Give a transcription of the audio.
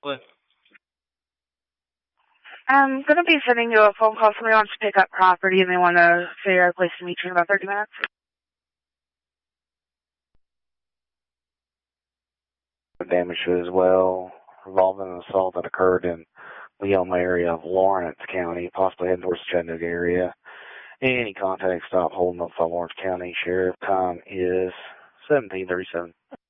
What? I'm going to be sending you a phone call. Somebody wants to pick up property and they want to figure out a place to meet you in about 30 minutes. Damage as well, involving an assault that occurred in Leoma area of Lawrence County, possibly heading towards the Chattanooga area. Any contact, stop holding up by Lawrence County. Sheriff, time is 17:37.